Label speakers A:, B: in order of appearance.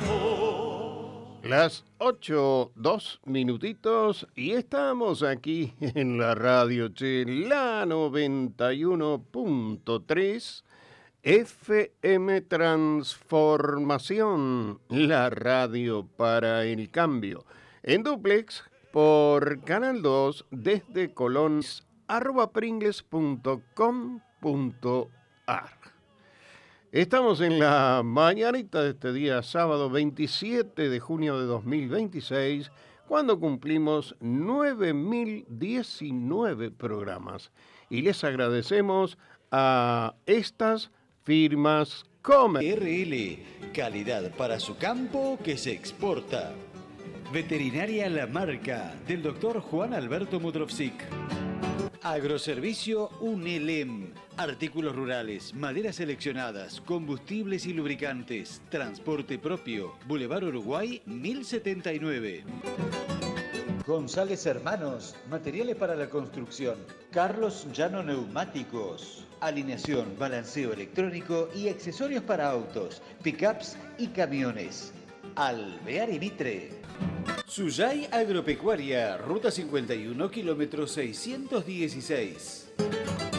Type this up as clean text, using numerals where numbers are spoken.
A: amor.
B: Las 8, 2 minutitos y estamos aquí en la radio Che, la 91.3 FM Transformación, la radio para el cambio. En duplex por Canal 2 desde Colón, @pringles.com.ar. Estamos en la mañanita de este día, sábado 27 de junio de 2026, cuando cumplimos 9.019 programas. Y les agradecemos a estas firmas
C: RL, calidad para su campo que se exporta. Veterinaria La Marca, del doctor Juan Alberto Mudrovsik. Agroservicio UNELEM. Artículos rurales, maderas seleccionadas, combustibles y lubricantes. Transporte propio. Boulevard Uruguay 1079. González Hermanos, materiales para la construcción. Carlos Llano Neumáticos. Alineación, balanceo electrónico y accesorios para autos, pickups y camiones. Alvear y Mitre. Suyay Agropecuaria, Ruta 51, kilómetro 616.